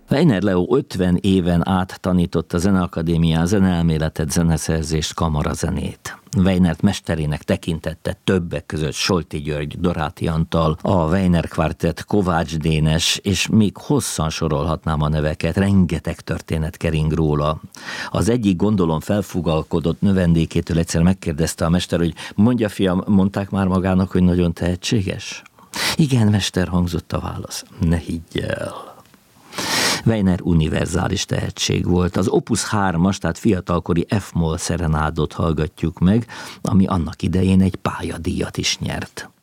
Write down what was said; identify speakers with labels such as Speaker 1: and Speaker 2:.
Speaker 1: Weiner Leo 50 éven át tanított a Zeneakadémián zeneelméletet, zeneszerzést, kamarazenét. Weinert mesterének tekintette többek között Solti György, Doráti Antal, a Weiner Quartett, Kovács Dénes, és még hosszan sorolhatnám a neveket, rengeteg történet kering róla. Az egyik, gondolom, felfugalkodott növendékétől egyszer megkérdezte a mester, hogy mondja, fiam, mondták már magának, hogy nagyon tehetséges? Igen, mester, hangzott a válasz. Ne higgy el. Weiner univerzális tehetség volt. Az Opus 3-as, tehát fiatalkori F-moll szerenádot hallgatjuk meg, ami annak idején egy pályadíjat is nyert.